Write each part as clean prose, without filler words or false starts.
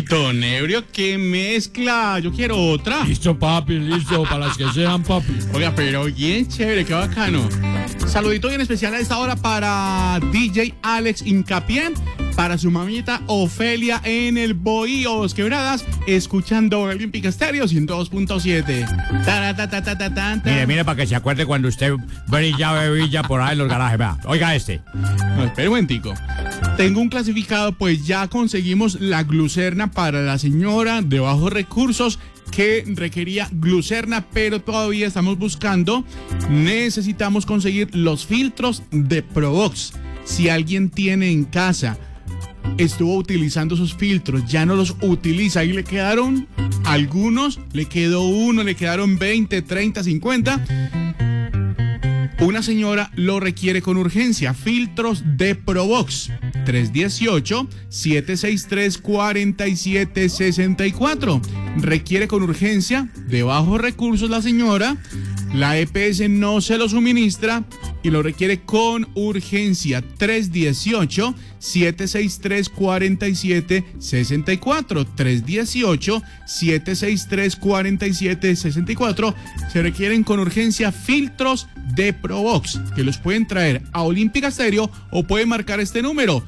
Uy, Don Ebrio, qué mezcla. Yo quiero otra. Listo, papi, listo, para las que sean, papi. Oiga, pero bien chévere, qué bacano. Saludito bien especial a esta hora para DJ Alex Hincapié, para su mamita Ofelia en el Bohíos Quebradas, escuchando Olímpica Estéreo 102.7. Mire, para que se acuerde cuando usted brilla por ahí en los garajes, vea. Oiga este. No, espera un momentico. Tengo un clasificado, pues ya conseguimos la glucerna para la señora de bajos recursos que requería glucerna, pero todavía estamos buscando. Necesitamos conseguir los filtros de Provox. Si alguien tiene en casa, estuvo utilizando esos filtros, ya no los utiliza y le quedaron algunos, le quedó uno, le quedaron 20, 30, 50. Una señora lo requiere con urgencia. Filtros de Provox. 318-763-4764. Requiere con urgencia, de bajos recursos la señora. La EPS no se lo suministra y lo requiere con urgencia. 318-763-4764. 318-763-4764. Se requieren con urgencia filtros de Provox, que los pueden traer a Olímpica Estéreo o pueden marcar este número.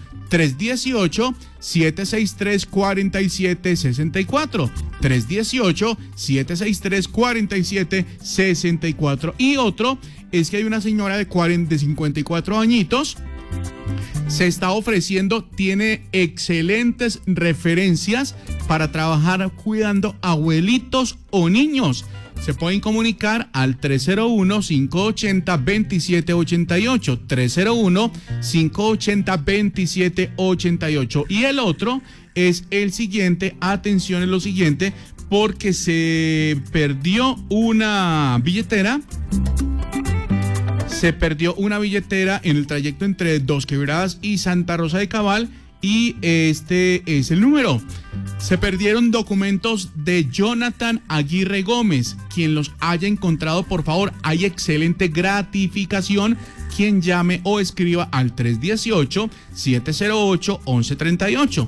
318-763-4764. 318-763-4764. Y otro es que hay una señora de 54 añitos. Se está ofreciendo, tiene excelentes referencias para trabajar cuidando abuelitos o niños. Se pueden comunicar al 301-580-2788. 301-580-2788. Y el otro es el siguiente. Atención, es lo siguiente, porque se perdió una billetera. Se perdió una billetera en el trayecto entre Dos Quebradas y Santa Rosa de Cabal. Y este es el número. Se perdieron documentos de Jonathan Aguirre Gómez. Quien los haya encontrado, por favor, hay excelente gratificación. Quien llame o escriba al 318-708-1138.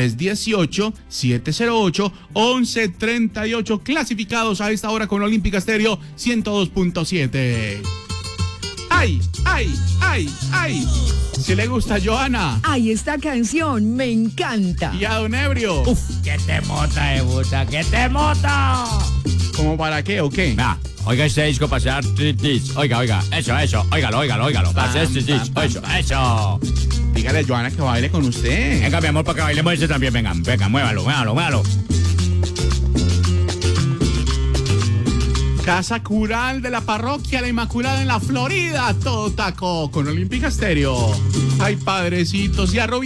318-708-1138. Clasificados a esta hora con Olímpica Estéreo 102.7. ¡Ay, ay, ay, ay! Si le gusta a Johanna. Ay, esta canción me encanta. Y a Don Ebrio. Uf, que te mota de puta, que te mota. ¿Cómo para qué o qué? Vea, oiga este disco para hacer striptease. Oiga, eso, óigalo. Para hacer striptease, eso. Dígale a Johanna que baile con usted. Venga, mi amor, para que bailemos ese también, venga, muévalo. Casa Cural de la Parroquia La Inmaculada en la Florida. Todo taco con Olímpica Estéreo. Ay, padrecitos, y